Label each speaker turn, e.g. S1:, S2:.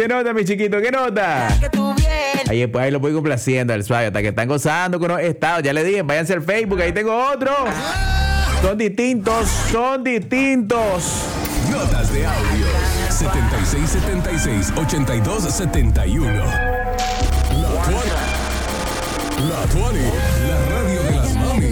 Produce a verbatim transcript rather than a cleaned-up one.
S1: ¿Qué nota, mi chiquito? ¿Qué nota? Ahí después ahí lo voy complaciendo al suave hasta que están gozando con los estados. Ya le dije, váyanse al Facebook, ahí tengo otro. Son distintos, son distintos.
S2: Notas de audio setenta y seis setenta y seis ochenta y dos setenta y uno. La veinte. La veinte. La radio de las mamis.